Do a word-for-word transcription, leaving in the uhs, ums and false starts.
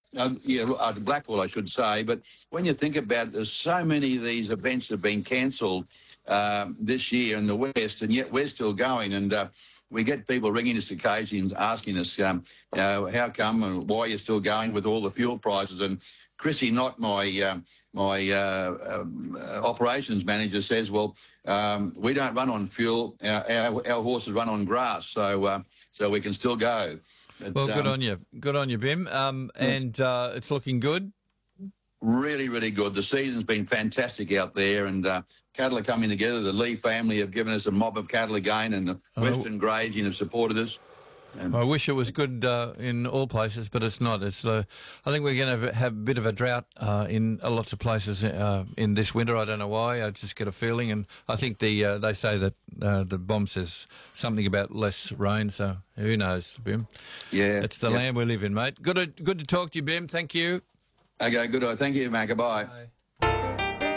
Uh, yeah, uh, Blackpool, I should say. But when you think about it, there's so many of these events have been cancelled um, this year in the West, and yet we're still going. And uh, we get people ringing us occasionally and asking us, um, you know, how come and why you're still going with all the fuel prices. And Chrissy Knott, my um, my uh, um, uh, operations manager, says, well, um, we don't run on fuel. Our, our, our horses run on grass, so uh, so we can still go. But, well, good um, on you. Good on you, Bim. Um, and uh, it's looking good. Really, really good. The season's been fantastic out there, and uh, cattle are coming together. The Lee family have given us a mob of cattle again, and the Oh. Western grazing have supported us. And I wish it was good uh, in all places, but it's not. It's uh, I think we're going to have a bit of a drought uh, in uh, lots of places uh, in this winter. I don't know why. I just get a feeling, and I think the uh, they say that uh, the bomb says something about less rain. So who knows, Bim? yeah, It's the yeah. land we live in, mate. Good, to, good to talk to you, Bim. Thank you. Okay, good. Thank you, Macca. Bye. Bye.